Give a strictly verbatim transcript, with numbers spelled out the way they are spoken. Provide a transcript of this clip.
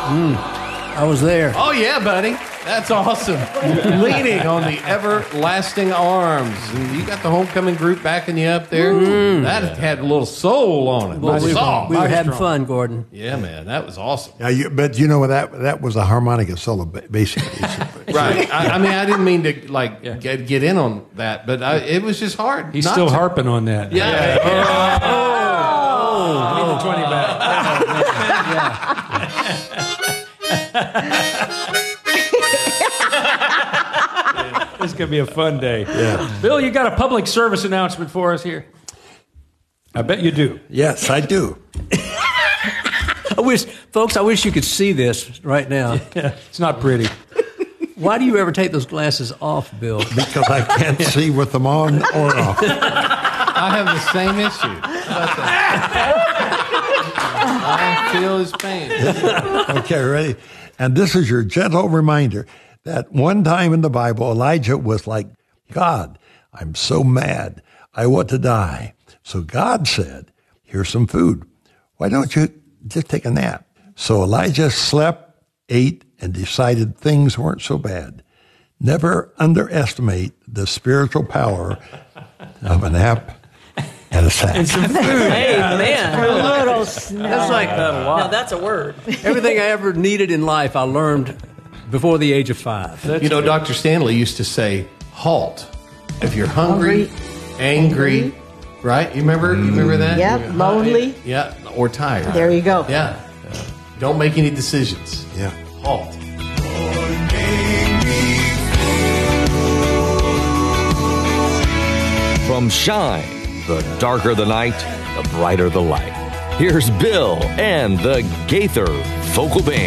Mm, I was there. Oh, yeah, buddy. That's awesome. Leaning on the everlasting arms. And you got the homecoming group backing you up there. Mm. That had a little soul on it. Well, we, soul. we were having fun, Gordon. Yeah, man. That was awesome. Yeah, you, but you know that that was a harmonica solo, basically. Right. I, I mean, I didn't mean to like yeah. get, get in on that, but I, it was just hard. He's still to. harping on that. Yeah. yeah. yeah. Oh. oh. I need the twenty back. This is going to be a fun day. Yeah. Bill, you got a public service announcement for us here? I bet you do. Yes, I do. I wish, folks, I wish you could see this right now. Yeah, it's not pretty. Why do you ever take those glasses off, Bill? Because I can't see with them on or off. I have the same issue. How about that? I feel his pain. Okay, ready? And this is your gentle reminder that one time in the Bible, Elijah was like, God, I'm so mad. I want to die. So God said, here's some food. Why don't you just take a nap? So Elijah slept, ate, and decided things weren't so bad. Never underestimate the spiritual power of a nap and a sack. And some food. Hey, man. A little snack. That's like Now, that's a word. everything I ever needed in life I learned before the age of five. That's you know, Doctor Stanley used to say, halt. If you're hungry, Hungry. angry, Angry. right? You remember? You remember that? Yep, You're lonely. hungry, Yeah, or tired. There you go. Yeah. Don't make any decisions. Yeah. Halt. From Shine, the darker the night, the brighter the light. Here's Bill and the Gaither Vocal Band.